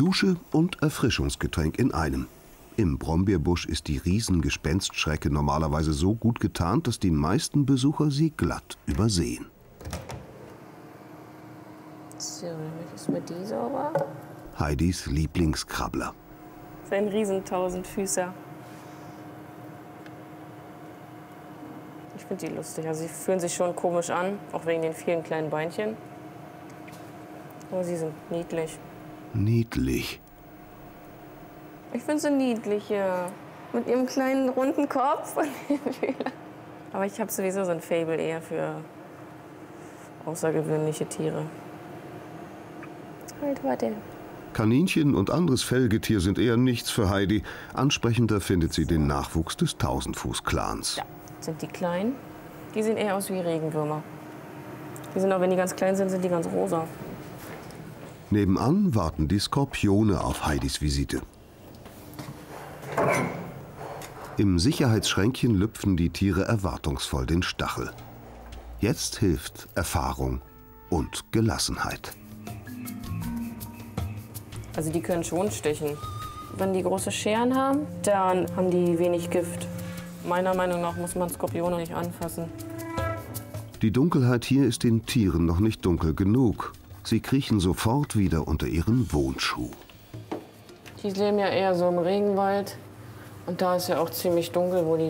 Dusche und Erfrischungsgetränk in einem. Im Brombeerbusch ist die Riesengespenstschrecke normalerweise so gut getarnt, dass die meisten Besucher sie glatt übersehen. So, dann ist mir die sauber. Heidis Lieblingskrabbler. Das ist ein Riesentausendfüßer. Ich finde die lustig. Also sie fühlen sich schon komisch an, auch wegen den vielen kleinen Beinchen. Aber sie sind niedlich. Niedlich. Ich finde sie niedlich, ja. Mit ihrem kleinen runden Kopf. Aber ich habe sowieso so ein Faible eher für außergewöhnliche Tiere. Halt, warte. Kaninchen und anderes Fellgetier sind eher nichts für Heidi. Ansprechender findet sie den Nachwuchs des Tausendfuß-Clans. Ja, sind die klein. Die sehen eher aus wie Regenwürmer. Die sind auch, wenn die ganz klein sind, sind die ganz rosa. Nebenan warten die Skorpione auf Heidis Visite. Im Sicherheitsschränkchen lüpfen die Tiere erwartungsvoll den Stachel. Jetzt hilft Erfahrung und Gelassenheit. Also die können schon stechen. Wenn die große Scheren haben, dann haben die wenig Gift. Meiner Meinung nach muss man Skorpione nicht anfassen. Die Dunkelheit hier ist den Tieren noch nicht dunkel genug. Sie kriechen sofort wieder unter ihren Wohnschuh. Die leben ja eher so im Regenwald. Und da ist ja auch ziemlich dunkel, wo die